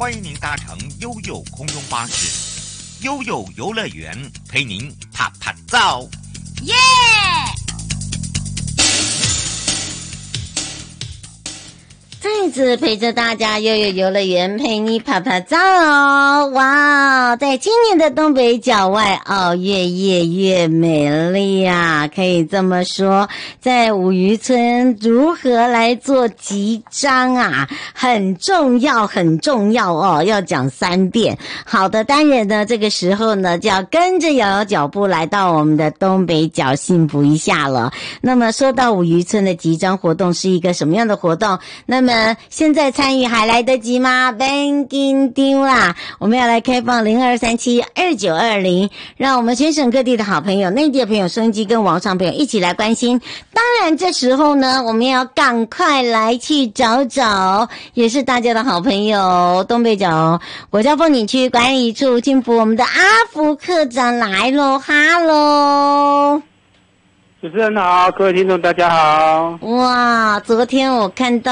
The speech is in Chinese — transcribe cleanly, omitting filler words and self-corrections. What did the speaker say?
欢迎您搭乘悠悠空中巴士，悠悠游乐园陪您啪啪照， 耶！再次陪着大家，悠悠游乐园陪你拍拍照哦！哇，在今年的东北角外澳越美丽啊，可以这么说。在五渔村如何来做集章啊，很重要哦，要讲3遍。好的，当然呢，这个时候呢，就要跟着瑶瑶脚步来到我们的东北角幸福一下了。那么说到五渔村的集章活动是一个什么样的活动？那么现在参与还来得及吗？别紧张啦，我们要来开放02372920，让我们全省各地的好朋友、内地的朋友、收音机跟网上朋友一起来关心。当然这时候呢，我们要赶快来去找找，也是大家的好朋友，东北角国家风景区管理处幸福我们的阿福科长来咯，哈喽。 主持人好，各位听众大家好。 哇，昨天我看到